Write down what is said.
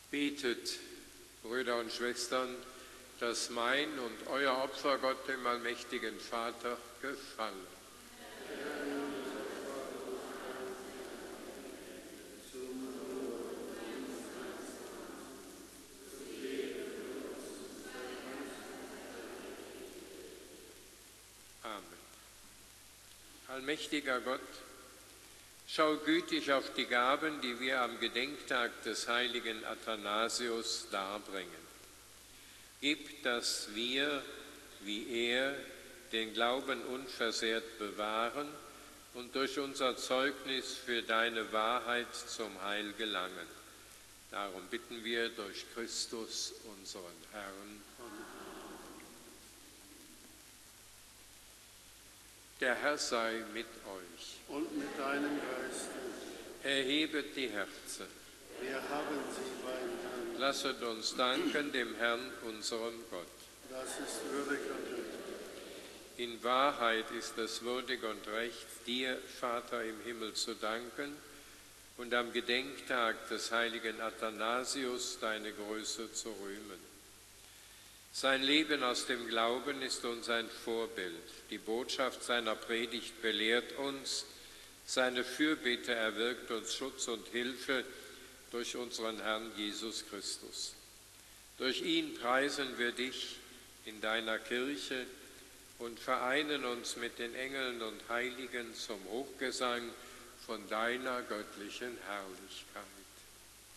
Betet, Brüder und Schwestern, dass mein und euer Opfer Gott, dem allmächtigen Vater, gefallen. Amen. Allmächtiger Gott, schau gütig auf die Gaben, die wir am Gedenktag des heiligen Athanasius darbringen. Gib, dass wir, wie er, den Glauben unversehrt bewahren und durch unser Zeugnis für deine Wahrheit zum Heil gelangen. Darum bitten wir durch Christus, unseren Herrn. Der Herr sei mit euch. Und mit deinem Geist. Erhebet die Herzen. Wir haben sie beim Herrn. Lasset uns danken dem Herrn, unserem Gott. Das ist würdig und recht. In Wahrheit ist es würdig und recht, dir, Vater im Himmel, zu danken und am Gedenktag des heiligen Athanasius deine Größe zu rühmen. Sein Leben aus dem Glauben ist uns ein Vorbild. Die Botschaft seiner Predigt belehrt uns, seine Fürbitte erwirkt uns Schutz und Hilfe durch unseren Herrn Jesus Christus. Durch ihn preisen wir dich in deiner Kirche und vereinen uns mit den Engeln und Heiligen zum Hochgesang von deiner göttlichen Herrlichkeit.